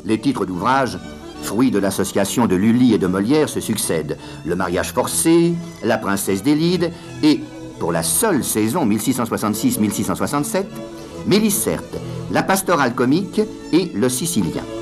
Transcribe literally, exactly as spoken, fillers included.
Les titres d'ouvrage, fruits de l'association de Lully et de Molière, se succèdent. Le mariage forcé, La princesse des Lides et, pour la seule saison mille six cent soixante-six mille six cent soixante-sept, Méliserte, La pastorale comique et Le Sicilien.